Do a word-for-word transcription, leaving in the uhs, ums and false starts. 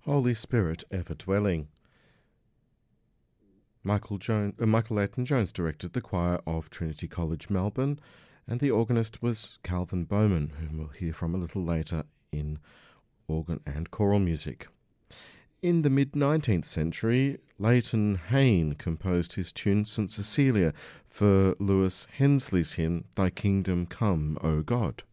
Holy Spirit ever dwelling. Michael, Jones, uh, Michael Leighton Jones directed the choir of Trinity College, Melbourne, and the organist was Calvin Bowman, whom we'll hear from a little later in organ and choral music. In the mid-nineteenth century, Leighton Hayne composed his tune Saint Cecilia for Lewis Hensley's hymn Thy Kingdom Come, O God.